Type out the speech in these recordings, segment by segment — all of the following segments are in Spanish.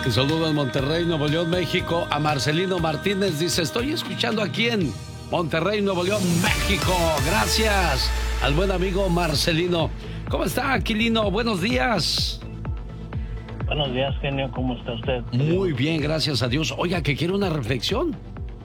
Un saludo en Monterrey, Nuevo León, México. A Marcelino Martínez dice, estoy escuchando aquí en Monterrey, Nuevo León, México. Gracias al buen amigo Marcelino. ¿Cómo está, Aquilino? Buenos días. Buenos días, genio. ¿Cómo está usted? Muy bien, gracias a Dios. Oiga, ¿que quiere una reflexión?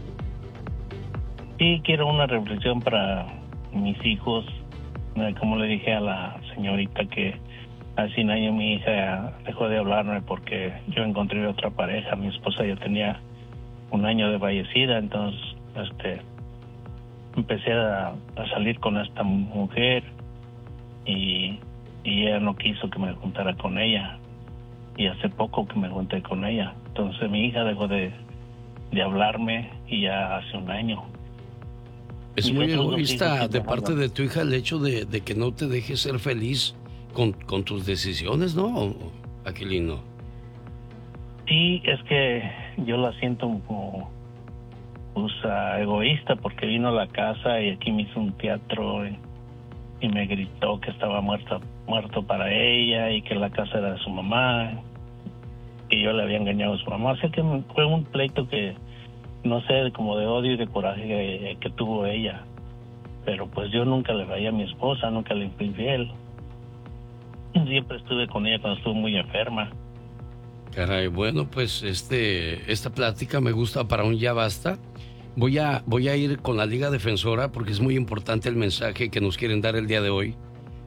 Sí, quiero una reflexión para mis hijos. Como le dije a la señorita que hace un año mi hija dejó de hablarme porque yo encontré otra pareja. Mi esposa ya tenía un año de fallecida, entonces empecé a salir con esta mujer y ella no quiso que me juntara con ella. Y hace poco que me junté con ella. Entonces mi hija dejó de hablarme y ya hace un año. Es muy egoísta de parte de tu hija el hecho de que no te dejes ser feliz con tus decisiones, ¿no, Aquilino? Sí, es que yo la siento como egoísta porque vino a la casa y aquí me hizo un teatro y me gritó que estaba muerto para ella y que la casa era de su mamá y yo le había engañado a su mamá. O sea que fue un pleito que no sé, como de odio y de coraje que tuvo ella. Pero pues yo nunca le fallé a mi esposa, nunca le fui infiel. Siempre estuve con ella cuando estuvo muy enferma. Caray, bueno, pues esta plática me gusta para un ya basta. Voy a ir con la Liga Defensora porque es muy importante el mensaje que nos quieren dar el día de hoy.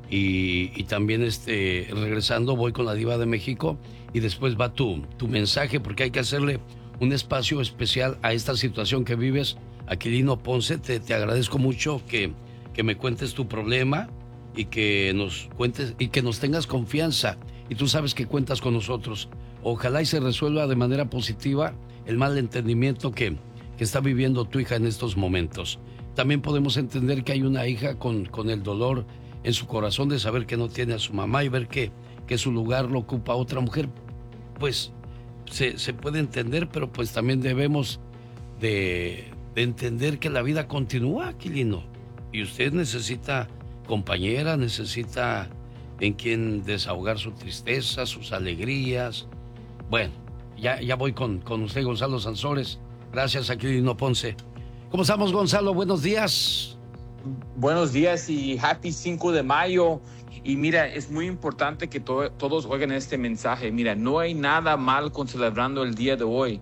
Y también regresando voy con la Diva de México y después va tu mensaje porque hay que hacerle un espacio especial a esta situación que vives. Aquilino Ponce, te agradezco mucho que me cuentes tu problema y que nos cuentes y que nos tengas confianza. Y tú sabes que cuentas con nosotros. Ojalá y se resuelva de manera positiva el malentendimiento que está viviendo tu hija en estos momentos. También podemos entender que hay una hija con el dolor en su corazón de saber que no tiene a su mamá y ver que su lugar lo ocupa otra mujer. Pues se puede entender, pero pues también debemos de entender que la vida continúa, Aquilino. Y usted necesita compañera, necesita en quien desahogar su tristeza, sus alegrías. Bueno, ya voy con usted, Gonzalo Sansores. Gracias, Aquilino Ponce. ¿Cómo estamos, Gonzalo? Buenos días. Buenos días y happy 5 de mayo. Y mira, es muy importante que todos oigan este mensaje. Mira, no hay nada mal con celebrando el día de hoy.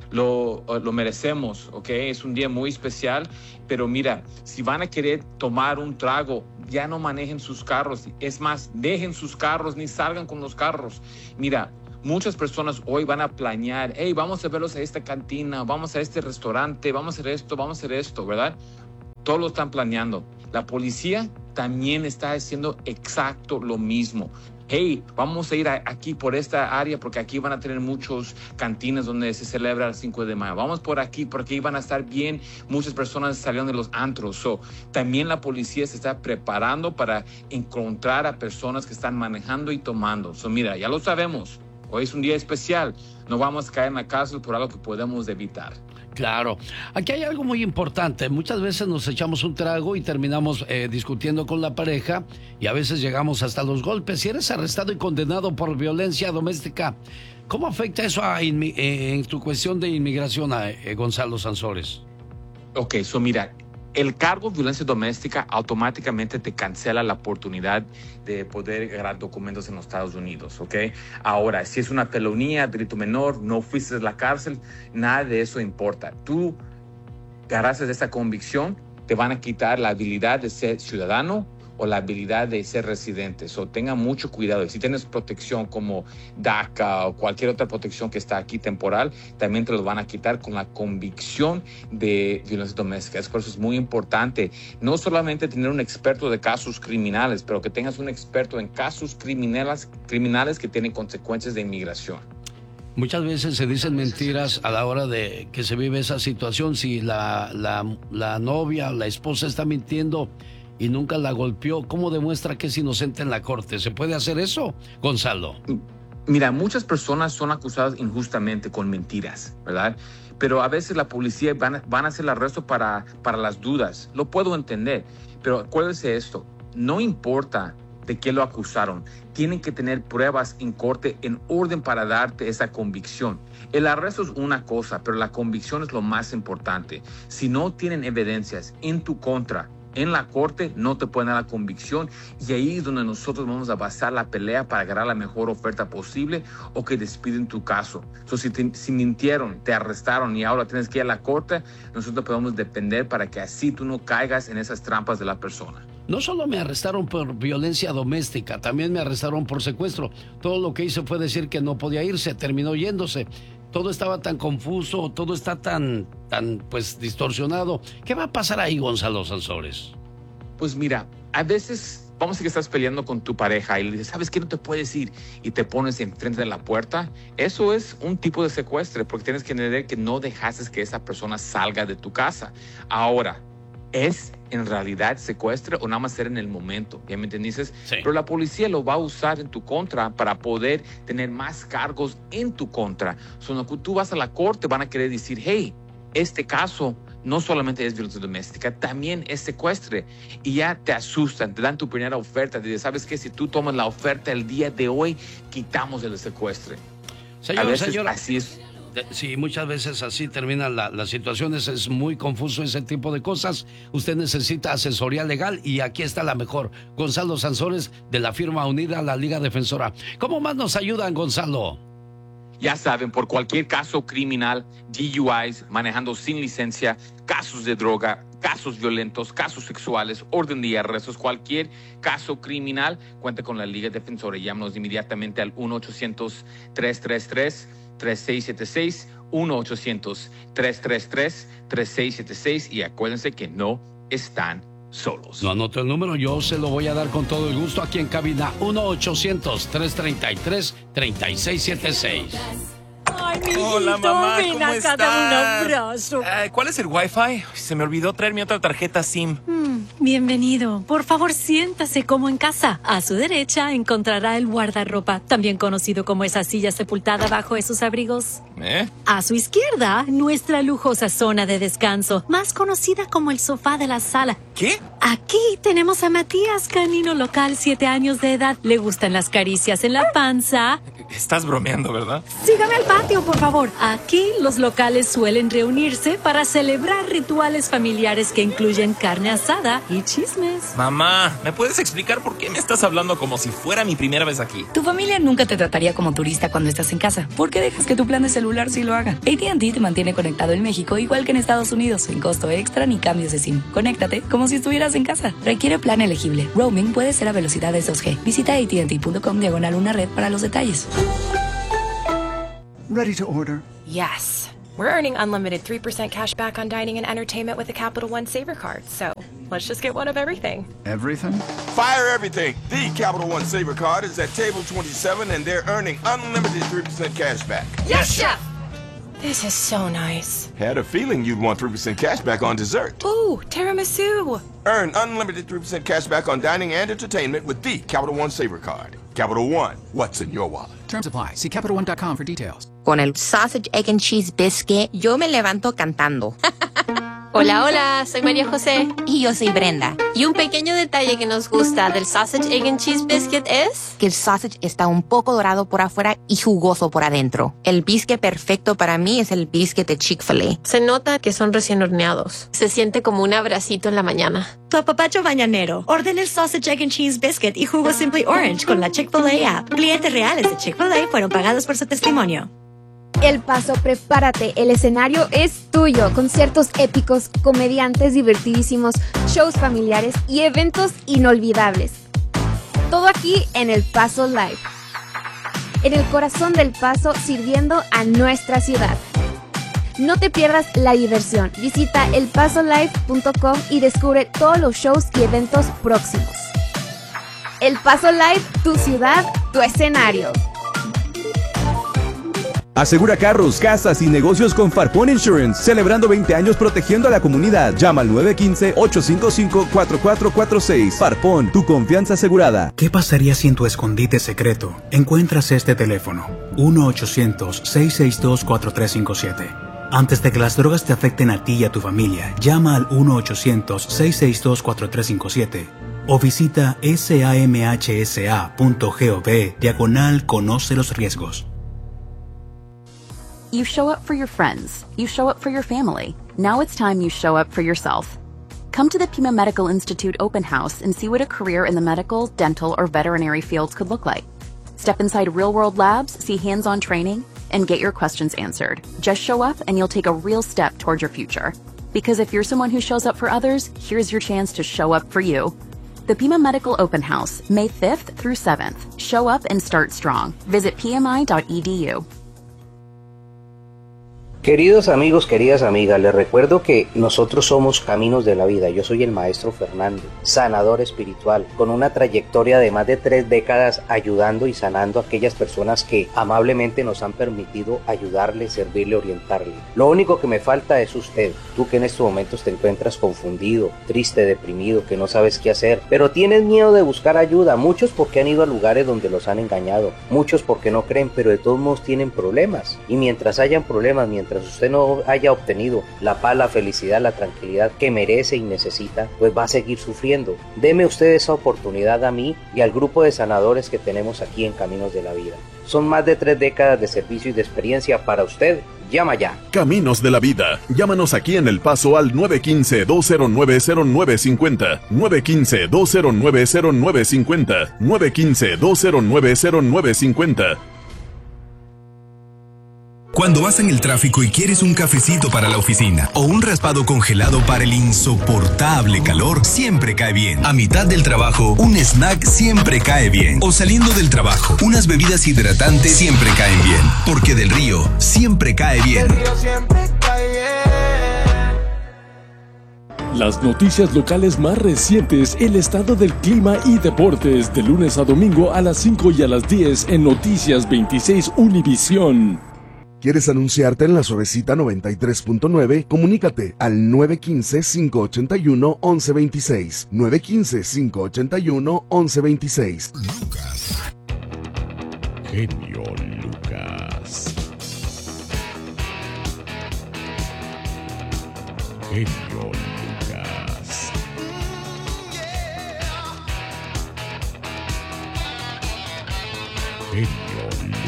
Lo merecemos, ¿ok? Es un día muy especial, pero mira, si van a querer tomar un trago, ya no manejen sus carros. Es más, dejen sus carros, ni salgan con los carros. Mira, muchas personas hoy van a planear, hey, vamos a verlos a esta cantina, vamos a este restaurante, vamos a hacer esto, ¿verdad? Todos lo están planeando. La policía también está haciendo exacto lo mismo. Hey, vamos a ir aquí por esta área porque aquí van a tener muchos cantinas donde se celebra el 5 de mayo. Vamos por aquí porque ahí van a estar bien. Muchas personas salieron de los antros. También la policía se está preparando para encontrar a personas que están manejando y tomando. Mira, ya lo sabemos. Hoy es un día especial. No vamos a caer en la cárcel por algo que podemos evitar. Claro. Aquí hay algo muy importante. Muchas veces nos echamos un trago y terminamos discutiendo con la pareja y a veces llegamos hasta los golpes. Si eres arrestado y condenado por violencia doméstica, ¿cómo afecta eso en tu cuestión de inmigración, Gonzalo Sansores? Ok, mira, el cargo de violencia doméstica automáticamente te cancela la oportunidad de poder agarrar documentos en los Estados Unidos, ¿ok? Ahora, si es una felonía, delito menor, no fuiste a la cárcel, nada de eso importa. Tú agarraste esa convicción, te van a quitar la habilidad de ser ciudadano o la habilidad de ser residente. Tengan mucho cuidado. Y si tienes protección como DACA o cualquier otra protección que está aquí temporal, también te lo van a quitar con la convicción de violencia doméstica. Por eso es muy importante no solamente tener un experto de casos criminales, pero que tengas un experto en casos criminales que tienen consecuencias de inmigración. Muchas veces se dicen mentiras a la hora de que se vive esa situación. Si la novia o la esposa está mintiendo y nunca la golpeó, ¿cómo demuestra que es inocente en la corte? ¿Se puede hacer eso, Gonzalo? Mira, muchas personas son acusadas injustamente con mentiras, ¿verdad? Pero a veces la policía van a hacer el arresto para las dudas. Lo puedo entender, pero acuérdese esto, no importa de qué lo acusaron. Tienen que tener pruebas en corte en orden para darte esa convicción. El arresto es una cosa, pero la convicción es lo más importante. Si no tienen evidencias en tu contra, en la corte, no te pueden dar la convicción, y ahí es donde nosotros vamos a basar la pelea para agarrar la mejor oferta posible o que despiden tu caso. Si mintieron, te arrestaron y ahora tienes que ir a la corte, nosotros podemos depender para que así tú no caigas en esas trampas de la persona. No solo me arrestaron por violencia doméstica, también me arrestaron por secuestro. Todo lo que hice fue decir que no podía irse, terminó yéndose. Todo estaba tan confuso, todo está tan pues distorsionado. ¿Qué va a pasar ahí, Gonzalo Sansores? Pues mira, a veces vamos a que estás peleando con tu pareja y le dices, ¿sabes qué? No te puedes ir, y te pones enfrente de la puerta. Eso es un tipo de secuestro, porque tienes que entender que no dejaste que esa persona salga de tu casa. Ahora, ¿es en realidad secuestro o nada más ser en el momento? ¿Ya me entendiste? Sí. Pero la policía lo va a usar en tu contra para poder tener más cargos en tu contra. Cuando tú vas a la corte van a querer decir, hey, este caso no solamente es violencia doméstica, también es secuestro. Y ya te asustan, te dan tu primera oferta. Te dicen, ¿sabes qué? Si tú tomas la oferta el día de hoy, quitamos el secuestro. Señor, así es. Sí, muchas veces así terminan las situaciones. Es muy confuso ese tipo de cosas. Usted necesita asesoría legal y aquí está la mejor. Gonzalo Sansores, de la firma unida a la Liga Defensora. ¿Cómo más nos ayudan, Gonzalo? Ya saben, por cualquier caso criminal, DUIs, manejando sin licencia, casos de droga, casos violentos, casos sexuales, orden de arrestos, cualquier caso criminal, cuenta con la Liga Defensora. Llámanos inmediatamente al 1-800-333-3676, 1-800-333-3676, y acuérdense que no están solos. No anoto el número, yo se lo voy a dar con todo el gusto aquí en cabina. 1-800-333-3676. Ay, mi Hola, mamá, ven ¿cómo acá, estás? dame un abrazo. ¿Cuál es el Wi-Fi? Se me olvidó traer mi otra tarjeta SIM. Bienvenido. Por favor, siéntase como en casa. A su derecha encontrará el guardarropa, también conocido como esa silla sepultada bajo esos abrigos. A su izquierda, nuestra lujosa zona de descanso, más conocida como el sofá de la sala. ¿Qué? Aquí tenemos a Matías, canino local, 7 años de edad. Le gustan las caricias en la panza. Estás bromeando, ¿verdad? Sígame al patio, por favor. Aquí los locales suelen reunirse para celebrar rituales familiares que incluyen carne asada y chismes. Mamá, ¿me puedes explicar por qué me estás hablando como si fuera mi primera vez aquí? Tu familia nunca te trataría como turista cuando estás en casa. ¿Por qué dejas que tu plan de celular sí lo haga? AT&T te mantiene conectado en México igual que en Estados Unidos, sin costo extra ni cambios de SIM. Conéctate como si estuvieras en casa. Requiere plan elegible. Roaming puede ser a velocidades 2G. Visita AT&T.com/una red para los detalles. Ready to order? Yes. We're earning unlimited 3% cash back on dining and entertainment with the Capital One Saver Card. So let's just get one of everything. Everything? Fire everything. The Capital One Saver Card is at table 27 and they're earning unlimited 3% cash back. Yes, Chef! This is so nice. Had a feeling you'd want 3% cash back on dessert. Ooh, tiramisu. Earn unlimited 3% cash back on dining and entertainment with the Capital One Saver Card. Capital One, what's in your wallet? Terms apply. See CapitalOne.com for details. Con el Sausage, Egg and Cheese Biscuit, yo me levanto cantando. Hola, hola, soy María José. Y yo soy Brenda. Y un pequeño detalle que nos gusta del Sausage, Egg and Cheese Biscuit es... que el sausage está un poco dorado por afuera y jugoso por adentro. El biscuit perfecto para mí es el biscuit de Chick-fil-A. Se nota que son recién horneados. Se siente como un abracito en la mañana. Tu apapacho mañanero. Orden el Sausage, Egg and Cheese Biscuit y jugo Simply Orange con la Chick-fil-A app. Clientes reales de Chick-fil-A fueron pagados por su testimonio. El Paso, prepárate, el escenario es tuyo. Conciertos épicos, comediantes divertidísimos, shows familiares y eventos inolvidables. Todo aquí en El Paso Live. En el corazón del Paso, sirviendo a nuestra ciudad. No te pierdas la diversión. Visita elpasolive.com y descubre todos los shows y eventos próximos. El Paso Live, tu ciudad, tu escenario. Asegura carros, casas y negocios con Farpón Insurance, celebrando 20 años protegiendo a la comunidad. Llama al 915-855-4446. Farpón, tu confianza asegurada. ¿Qué pasaría si en tu escondite secreto encuentras este teléfono? 1-800-662-4357. Antes de que las drogas te afecten a ti y a tu familia, llama al 1-800-662-4357. o visita samhsa.gov/conoce los riesgos. You show up for your friends. You show up for your family. Now it's time you show up for yourself. Come to the Pima Medical Institute open house and see what a career in the medical, dental, or veterinary fields could look like. Step inside real-world labs, see hands-on training, and get your questions answered. Just show up and you'll take a real step toward your future. Because if you're someone who shows up for others, here's your chance to show up for you. The Pima Medical Open House, May 5th through 7th. Show up and start strong. Visit pmi.edu. Queridos amigos, queridas amigas, les recuerdo que nosotros somos Caminos de la Vida. Yo soy el maestro Fernando, sanador espiritual, con una trayectoria de más de 3 décadas ayudando y sanando a aquellas personas que amablemente nos han permitido ayudarle, servirle, orientarle. Lo único que me falta es usted, tú que en estos momentos te encuentras confundido, triste, deprimido, que no sabes qué hacer, pero tienes miedo de buscar ayuda, muchos porque han ido a lugares donde los han engañado, muchos porque no creen, pero de todos modos tienen problemas, y mientras hayan problemas, mientras usted no haya obtenido la paz, la felicidad, la tranquilidad que merece y necesita, pues va a seguir sufriendo. Deme usted esa oportunidad a mí y al grupo de sanadores que tenemos aquí en Caminos de la Vida. Son más de 3 décadas de servicio y de experiencia para usted. Llama ya. Caminos de la Vida. Llámanos aquí en El Paso al 915-209-0950. 915-209-0950. 915-209-0950. Cuando vas en el tráfico y quieres un cafecito para la oficina o un raspado congelado para el insoportable calor, siempre cae bien. A mitad del trabajo, un snack siempre cae bien. O saliendo del trabajo, unas bebidas hidratantes siempre caen bien. Porque Del Río siempre cae bien. Del Río siempre cae bien. Las noticias locales más recientes, el estado del clima y deportes, de lunes a domingo a las 5 y a las 10 en Noticias 26 Univisión. ¿Quieres anunciarte en La Suavecita 93.9? Comunícate al 915-581-1126. 915-581-1126. Lucas. Genio Lucas. Genio Lucas. Genio Lucas.